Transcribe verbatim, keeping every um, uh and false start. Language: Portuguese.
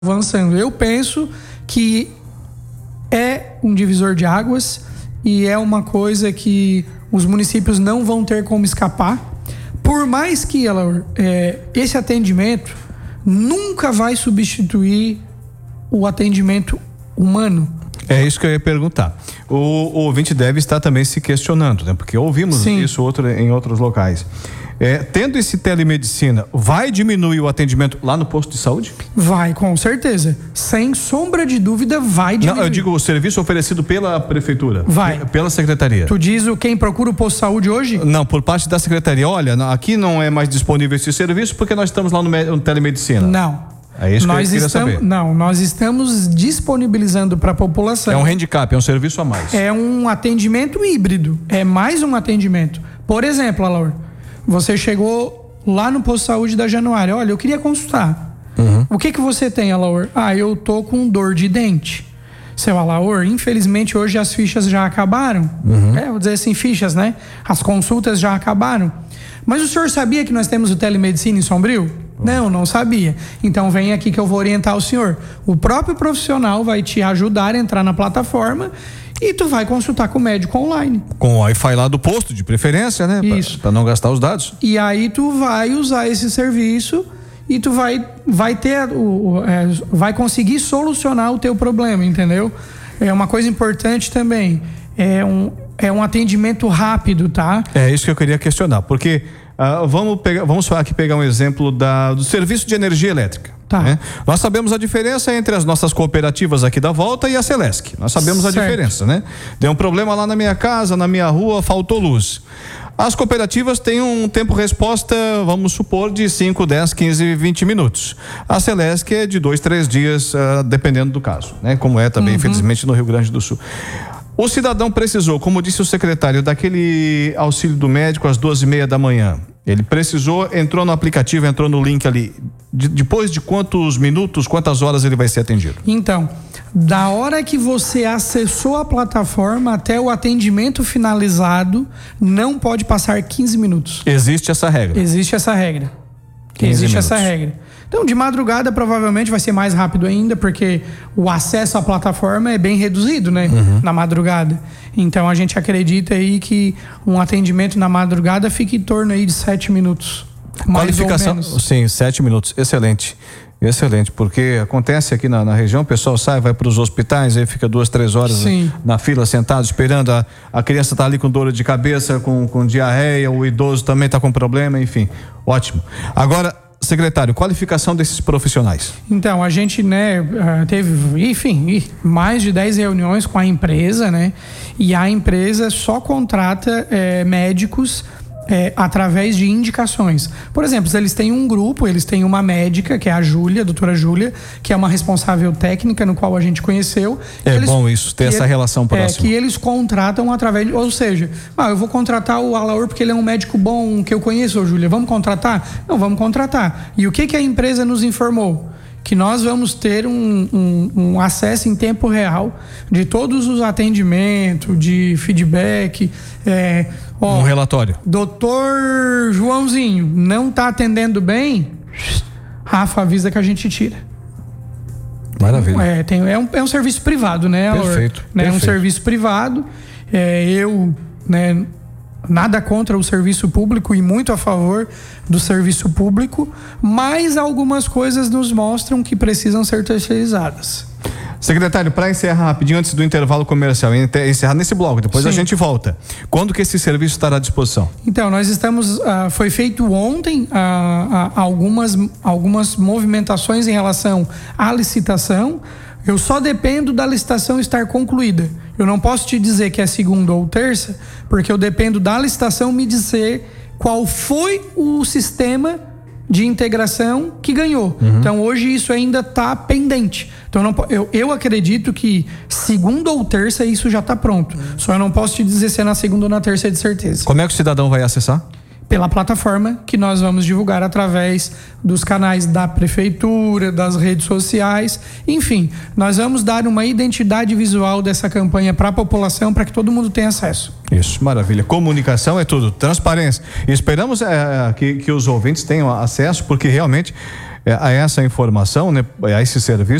avançando. Eu penso que é um divisor de águas e é uma coisa que os municípios não vão ter como escapar. Por mais que ela, é, esse atendimento nunca vai substituir o atendimento humano. É isso que eu ia perguntar. O, o ouvinte deve estar também se questionando, né? Porque ouvimos Sim. isso outro, em outros locais. É, tendo esse telemedicina, vai diminuir o atendimento lá no posto de saúde? Vai, com certeza. Sem sombra de dúvida, vai diminuir. Não, eu digo o serviço oferecido pela prefeitura. Vai. Pela secretaria. Tu diz o quem procura o posto de saúde hoje? Não, por parte da secretaria. Olha, aqui não é mais disponível esse serviço porque nós estamos lá no, no telemedicina. Não. É isso nós que eu queria estamos, saber. Não, nós estamos disponibilizando para a população. É um handicap, é um serviço a mais. É um atendimento híbrido. É mais um atendimento. Por exemplo, Alaor, você chegou lá no posto de saúde da Januária. Olha, eu queria consultar. Uhum. O que que você tem, Alaor? Ah, eu tô com dor de dente. Seu Alaor, infelizmente hoje as fichas já acabaram. Uhum. É, vou dizer assim, fichas, né? As consultas já acabaram. Mas o senhor sabia que nós temos o telemedicina em Sombrio? Uhum. Não, não sabia. Então vem aqui que eu vou orientar o senhor. O próprio profissional vai te ajudar a entrar na plataforma e tu vai consultar com o médico online. Com o Wi-Fi lá do posto, de preferência, né? Isso. Para não gastar os dados. E aí tu vai usar esse serviço e tu vai, vai ter, o, o, é, vai conseguir solucionar o teu problema, entendeu? É uma coisa importante também. É um, é um atendimento rápido, tá? É isso que eu queria questionar, porque uh, vamos pegar, vamos aqui pegar um exemplo da, do serviço de energia elétrica. Tá. Né? Nós sabemos a diferença entre as nossas cooperativas aqui da volta e a Celesc. Nós sabemos certo. a diferença, né? Deu um problema lá na minha casa, na minha rua, faltou luz. As cooperativas têm um tempo-resposta, vamos supor, de cinco, dez, quinze, vinte minutos. A Celesc é de dois, três dias, uh, dependendo do caso, né? Como é também, uhum. infelizmente, no Rio Grande do Sul. O cidadão precisou, como disse o secretário, daquele auxílio do médico às duas e meia da manhã. Ele precisou, entrou no aplicativo, entrou no link ali. De, depois de quantos minutos, quantas horas ele vai ser atendido? Então, da hora que você acessou a plataforma até o atendimento finalizado, não pode passar quinze minutos. Existe essa regra? Existe essa regra. Existe minutos. essa regra. Então, de madrugada, provavelmente vai ser mais rápido ainda, porque o acesso à plataforma é bem reduzido, né? Uhum. Na madrugada. Então, a gente acredita aí que um atendimento na madrugada fica em torno aí de sete minutos. Qualificação? Mais ou menos. Sim, sete minutos. Excelente. Excelente, porque acontece aqui na, na região, o pessoal sai, vai para os hospitais, aí fica duas, três horas Sim. na fila sentado, esperando, a, a criança tá ali com dor de cabeça, com, com diarreia, o idoso também tá com problema, enfim, ótimo. Agora, secretário, qualificação desses profissionais? Então, a gente, né, teve, enfim, mais de dez reuniões com a empresa, né, e a empresa só contrata é, médicos É, através de indicações. Por exemplo, eles têm um grupo, eles têm uma médica, que é a Júlia, a doutora Júlia, que é uma responsável técnica no qual a gente conheceu. É eles, bom isso, ter essa ele, relação próxima. É, que eles contratam através, de, ou seja, ah, eu vou contratar o Alaor porque ele é um médico bom que eu conheço, Júlia, vamos contratar? Não, vamos contratar. E o que que a empresa nos informou? Que nós vamos ter um, um, um acesso em tempo real de todos os atendimentos, de feedback. É, ó, um relatório. Doutor Joãozinho, não está atendendo bem? Rafa, avisa que a gente tira. Maravilha. É, tem, é, um, é um serviço privado, né? Perfeito. Né, perfeito. Um serviço privado. É, eu, né? Nada contra o serviço público e muito a favor do serviço público, mas algumas coisas nos mostram que precisam ser terceirizadas. Secretário, para encerrar rapidinho antes do intervalo comercial, encerrar nesse bloco, depois Sim. a gente volta. Quando que esse serviço estará à disposição? Então, nós estamos, uh, foi feito ontem uh, uh, algumas, algumas movimentações em relação à licitação. Eu só dependo da licitação estar concluída. Eu não posso te dizer que é segunda ou terça, porque eu dependo da licitação me dizer qual foi o sistema de integração que ganhou. Uhum. Então, hoje isso ainda está pendente. Então, não, eu, eu acredito que segunda ou terça isso já está pronto. Uhum. Só eu não posso te dizer se é na segunda ou na terça de certeza. Como é que o cidadão vai acessar? Pela plataforma que nós vamos divulgar através dos canais da prefeitura, das redes sociais, enfim, nós vamos dar uma identidade visual dessa campanha para a população, para que todo mundo tenha acesso. Isso, maravilha. Comunicação é tudo, transparência. E esperamos é, que, que os ouvintes tenham acesso, porque realmente a essa informação, né, a esse serviço,